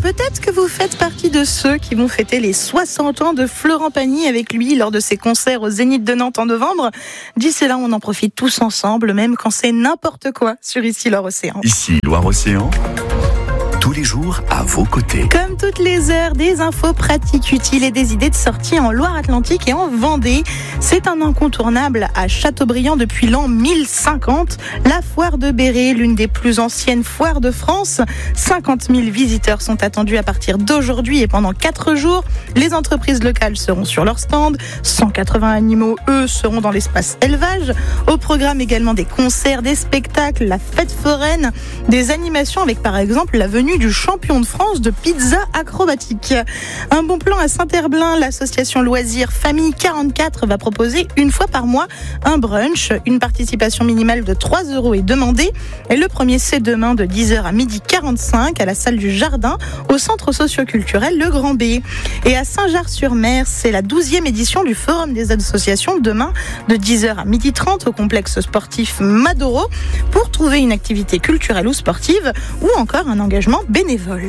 peut-être que vous faites partie de ceux qui vont fêter les 60 ans de Florent Pagny avec lui lors de ses concerts au Zénith de Nantes en novembre. D'ici là, on en profite tous ensemble, même quand c'est n'importe quoi sur Ici Loire-Océan. Ici Loire-Océan, tous les jours à vos côtés. Comme toutes les heures, des infos pratiques, utiles et des idées de sortie en Loire-Atlantique et en Vendée. C'est un incontournable à Châteaubriand depuis l'an 1050. La foire de Béret, l'une des plus anciennes foires de France. 50 000 visiteurs sont attendus à partir d'aujourd'hui et pendant 4 jours. Les entreprises locales seront sur leur stand. 180 animaux, eux, seront dans l'espace élevage. Au programme également des concerts, des spectacles, la fête foraine, des animations avec par exemple la venue du champion de France de pizza acrobatique. Un bon plan à Saint-Herblain, l'association Loisirs Famille 44 va proposer une fois par mois un brunch. Une participation minimale de 3 € est demandée. Et le premier, c'est demain de 10h à 12h45 à la salle du Jardin au centre socio-culturel Le Grand B. Et à Saint-Jard-sur-Mer, c'est la 12e édition du Forum des associations demain de 10h à 12h30 au complexe sportif Madoro pour trouver une activité culturelle ou sportive ou encore un engagement bénévole.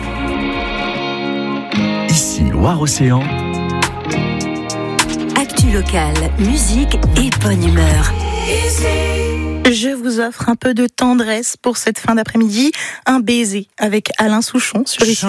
Ici Loire-Océan. Actu locale, musique et bonne humeur. Je vous offre un peu de tendresse pour cette fin d'après-midi. Un baiser avec Alain Souchon sur Ici